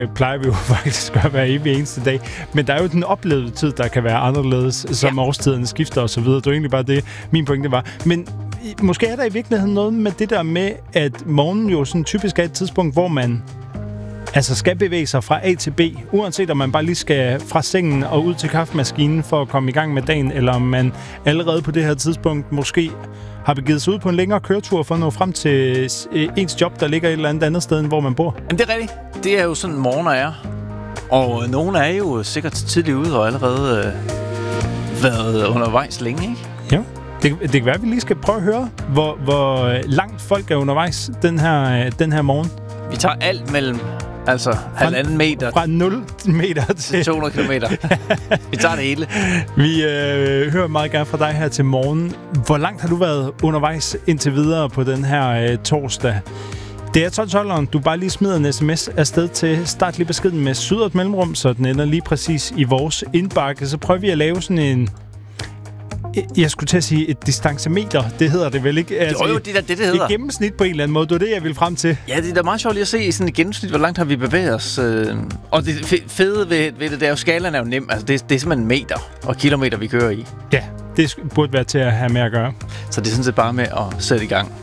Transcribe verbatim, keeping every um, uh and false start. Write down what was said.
plejer vi jo faktisk at være evig eneste dag. Men der er jo den oplevede tid, der kan være anderledes, som ja. Årstiderne skifter og så videre. Det er egentlig bare det, min pointe var. Men måske er der i virkeligheden noget med det der med, at morgenen jo sådan typisk er et tidspunkt, hvor man altså skal bevæge sig fra A til B, uanset om man bare lige skal fra sengen og ud til kaffemaskinen for at komme i gang med dagen, eller om man allerede på det her tidspunkt måske har begivet sig ud på en længere køretur for at nå frem til ens job, der ligger et eller andet andet sted, end hvor man bor. Jamen det er rigtigt. Det er jo sådan, morgener er. Og nogle er jo sikkert tidligt ude og allerede øh, været undervejs længe, ikke? Ja. Det, det kan være, at vi lige skal prøve at høre, hvor, hvor langt folk er undervejs den her, den her morgen. Vi tager alt mellem altså halvanden meter. Fra nul meter til, til to hundrede kilometer. Vi tager det hele. Vi øh, hører meget gerne fra dig her til morgen. Hvor langt har du været undervejs indtil videre på den her øh, torsdag? Det er tolv-tolveren. Du bare lige smider en sms afsted til start lige beskeden med syd og et mellemrum, så den ender lige præcis i vores indbakke. Så prøver vi at lave sådan en... Jeg skulle til at sige et distancemeter. Det hedder det vel ikke? Altså, jo, jo, det er det, det hedder. Et gennemsnit på en eller anden måde. Det var det, jeg ville frem til. Ja, det er da meget sjovt lige at se i sådan et gennemsnit, hvor langt har vi bevæget os. Og det fede ved, ved det, det er jo, skalaen er jo nem. Altså, det, det er simpelthen meter og kilometer, vi kører i. Ja, det burde være til at have med at gøre. Så det er sådan set bare med at sætte i gang.